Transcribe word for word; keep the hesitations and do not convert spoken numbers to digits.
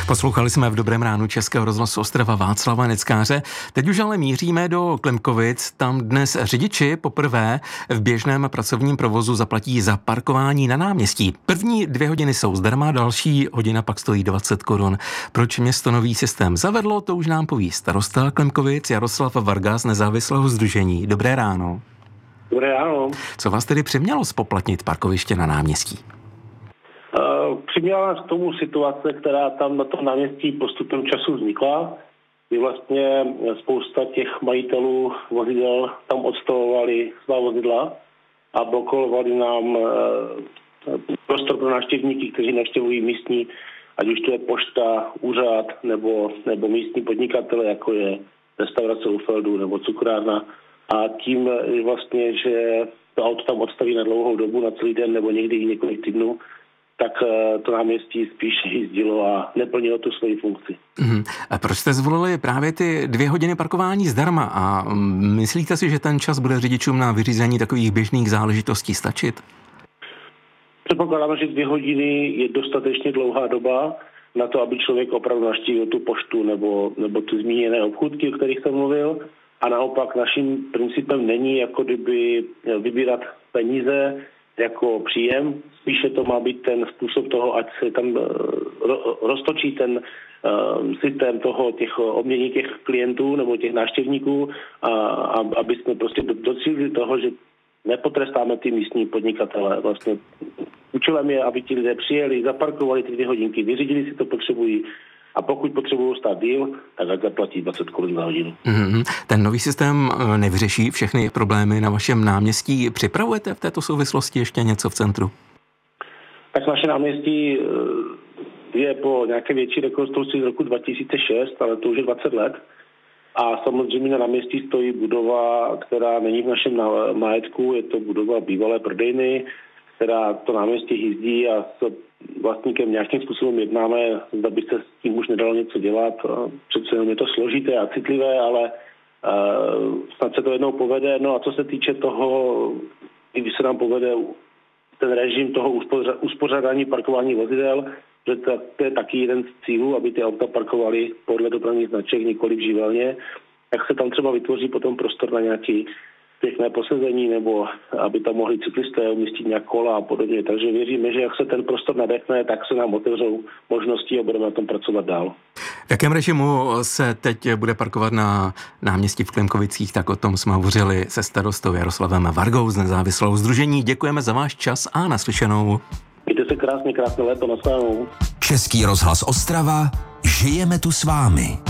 Poslouchali jsme v Dobrém ránu Českého rozhlasu Ostrava Václava Neckáře. Teď už ale míříme do Klemkovic. Tam dnes řidiči poprvé v běžném pracovním provozu zaplatí za parkování na náměstí. První dvě hodiny jsou zdarma, další hodina pak stojí dvacet korun. Proč město nový systém zavedlo, to už nám poví starosta Klemkovic Jaroslav Varga z nezávislého sdružení. Dobré ráno. Dobré ráno. Co vás tedy přimělo spoplatnit parkoviště na náměstí? Uh, přiměla nás k tomu situace, která tam na tom náměstí postupem času vznikla, kdy vlastně spousta těch majitelů vozidel tam odstavovali svá vozidla a blokovali nám uh, prostor pro návštěvníky, kteří navštěvují místní, ať už to je pošta, úřad nebo, nebo místní podnikatele, jako je restaurace u Feldu nebo cukrárna. A tím vlastně, že to auto tam odstaví na dlouhou dobu, na celý den nebo někdy i několik týdnů, tak to náměstí spíš jízdilo a neplnilo tu svoji funkci. Mm. A proč jste zvolili právě ty dvě hodiny parkování zdarma a myslíte si, že ten čas bude řidičům na vyřízení takových běžných záležitostí stačit? Předpokládáme, že dvě hodiny je dostatečně dlouhá doba na to, aby člověk opravdu navštívil tu poštu nebo, nebo ty zmíněné obchůdky, o kterých jsem mluvil. A naopak naším principem není jako kdyby vybírat peníze jako příjem. Spíše to má být ten způsob toho, ať se tam roztočí ten uh, systém toho těch obmění těch klientů nebo těch návštěvníků, a, a, aby jsme prostě docílili toho, že nepotrestáme ty místní podnikatele. Vlastně účelem je, aby ti lidé přijeli, zaparkovali ty dvě hodinky, vyřídili si to potřebují. A pokud potřebují stát díl, tak ať zaplatí dvacet korun za hodinu. Mm-hmm. Ten nový systém nevyřeší všechny problémy na vašem náměstí. Připravujete v této souvislosti ještě něco v centru? Tak naše náměstí je po nějaké větší rekonstrukci z roku dva tisíce šest, ale to už je dvacet let. A samozřejmě na náměstí stojí budova, která není v našem majetku, je to budova bývalé prodejny, která to náměstí jízdí a s vlastníkem nějakým způsobem jednáme, zda by se s tím už nedalo něco dělat. Přece jenom je to složité a citlivé, ale uh, snad se to jednou povede. No a co se týče toho, když se nám povede ten režim toho uspořádání parkování vozidel, že to, to je taky jeden z cílů, aby ty auta parkovaly podle dopravních značek, nikoliv živelně, tak se tam třeba vytvoří potom prostor na nějaký pěkné posezení, nebo aby tam mohli cyklisté umístit nějak kola a podobně. Takže věříme, že jak se ten prostor nadechne, tak se nám otevřou možnosti a budeme na tom pracovat dál. V jakém režimu se teď bude parkovat na náměstí v Klemkovicích, tak o tom jsme hovořili se starostou Jaroslavem Vargou z nezávislého sdružení. Děkujeme za váš čas a naslyšenou. Mějte se krásně, krásné léto, na shledanou. Český rozhlas Ostrava, žijeme tu s vámi.